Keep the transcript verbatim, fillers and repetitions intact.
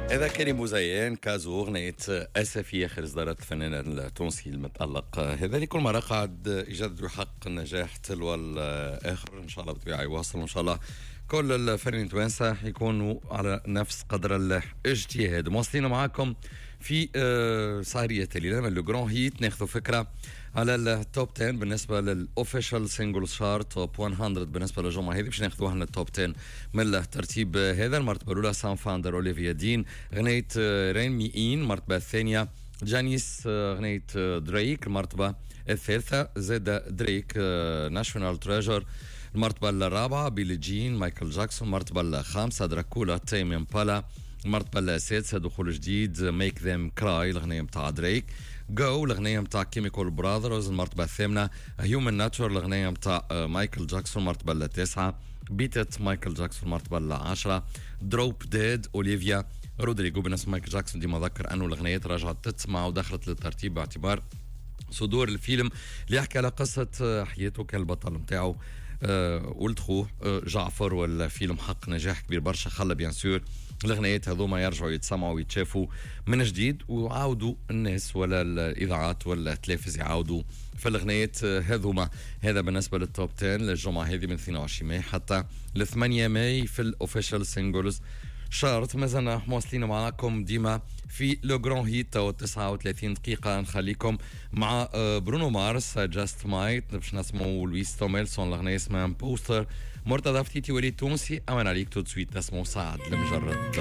إذا كريم زيان كازو أغنية أسفي آخر إصدارات الفنان التونسي المتألق هذا لكل مرة قاعد يجدد يحقق النجاح تلو الآخر إن شاء الله بطبيعة يواصل إن شاء الله كل الفنانين التوانسة يكونوا على نفس قدر الاجتهاد. مواصلين معاكم في سهرية الليلة من لو جران هيت ناخذوا فكرة على التوب عشرة بالنسبة للأوفيشال سينجل شارت توب مية بالنسبة للجمعة هذه باش ناخذوها من التوب عشرة من الترتيب هذا. المرتبة الأولى سام فاندر أوليفيا دين غنية رين مي إين. المرتبة الثانية جانيس غنية دريك. المرتبة الثالثة زاد دريك ناشونال تريجر. المرتبة الرابعة بيلي جين مايكل جاكسون. المرتبة الخامسة دراكولا تيم امبالا. المرتبة السادسة دخول جديد ميك ذيم كراي الأغنية متاع دريك. جو الأغنية متاع كيميكال براذرز. المرتبة الثامنة هيومن ناتشور الأغنية متاع مايكل جاكسون. المرتبة التاسعة بيتت مايكل جاكسون. المرتبة العاشرة دروب ديد أوليفيا رودريغو. بالنسبة مايكل جاكسون ديما ذكر أنه الأغنيات رجعت تتسمع ودخلت للترتيب باعتبار صدور الفيلم اللي يحكي على قصة حياته كالبطل متاعه أه ولد خوه أه جعفر، والفيلم حق نجاح كبير برشا خلى بيان سور الأغنيات هذوما يرجعوا يتسمعوا ويتشافوا من جديد وعاودوا الناس ولا الإذاعات ولا التلفزيون يعاودوا في الأغنيات هذوما. هذا بالنسبة للتوب عشرة للجمعة هذه من اثنين وعشرين ماي حتى ل ثمانية ماي في الأوفيشال سينجلز شارت. مازلنا مواصلين معاكم ديما في لو جران هيت تسعة وثلاثين دقيقة. نخليكم مع برونو مارس جاست مايت باش نسمعوا لويس توميلسون الأغنية اسمها بوستر. مرتضى فتيتي وليد تونسي أمان عليك تو سويت تسمعوا سعد لمجرد